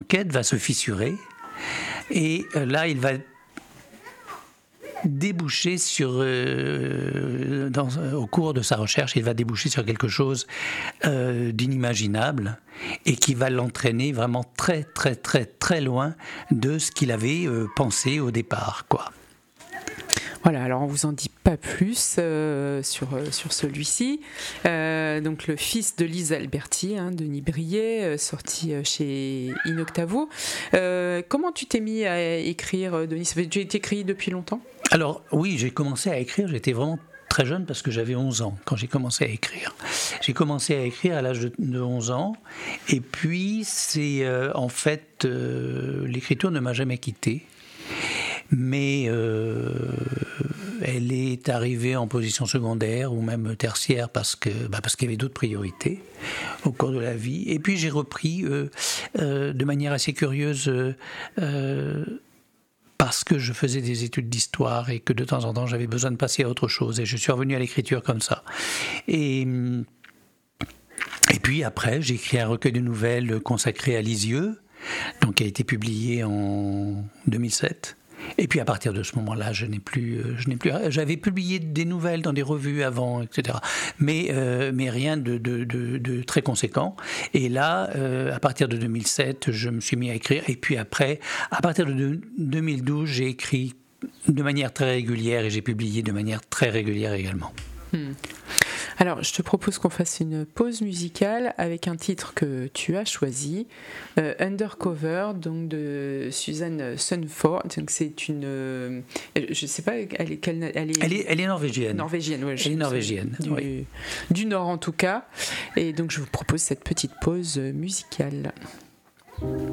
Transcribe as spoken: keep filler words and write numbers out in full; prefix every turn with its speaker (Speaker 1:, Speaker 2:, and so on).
Speaker 1: enquête va se fissurer. Et là, il va déboucher sur, euh, dans, au cours de sa recherche, il va déboucher sur quelque chose euh, d'inimaginable et qui va l'entraîner vraiment très, très, très, très loin de ce qu'il avait euh, pensé au départ, quoi.
Speaker 2: Voilà, alors on vous en dit pas plus euh, sur, euh, sur celui-ci. Euh, donc le fils de Lise Alberti, hein, Denis Brier, euh, sorti euh, chez Inoctavo. Euh, comment tu t'es mis à écrire, Denis? Ça avait déjà été écrit depuis longtemps?
Speaker 1: Alors oui, j'ai commencé à écrire, j'étais vraiment très jeune parce que j'avais onze ans quand j'ai commencé à écrire. J'ai commencé à écrire à l'âge de, de onze ans et puis c'est euh, en fait euh, l'écriture ne m'a jamais quitté. Mais euh, elle est arrivée en position secondaire ou même tertiaire parce que bah parce qu'il y avait d'autres priorités au cours de la vie. Et puis j'ai repris euh, euh, de manière assez curieuse euh, parce que je faisais des études d'histoire et que de temps en temps j'avais besoin de passer à autre chose. Et je suis revenu à l'écriture comme ça. Et et puis après j'ai écrit un recueil de nouvelles consacré à Lisieux, donc qui a été publié en deux mille sept. Et puis à partir de ce moment-là, je n'ai plus, je n'ai plus. J'avais publié des nouvelles dans des revues avant, et cetera. Mais euh, mais rien de, de, de, de très conséquent. Et là, euh, à partir de deux mille sept, je me suis mis à écrire. Et puis après, à partir de deux mille douze, j'ai écrit de manière très régulière et j'ai publié de manière très régulière également.
Speaker 2: Hmm. Alors, je te propose qu'on fasse une pause musicale avec un titre que tu as choisi, euh, Undercover, donc de Suzanne Sundfør. Donc c'est une, euh, je sais pas, elle est, quelle, elle est,
Speaker 1: elle est, elle est norvégienne.
Speaker 2: Norvégienne, ouais.
Speaker 1: Elle est norvégienne.
Speaker 2: Du,
Speaker 1: oui.
Speaker 2: du Nord en tout cas. Et donc je vous propose cette petite pause musicale.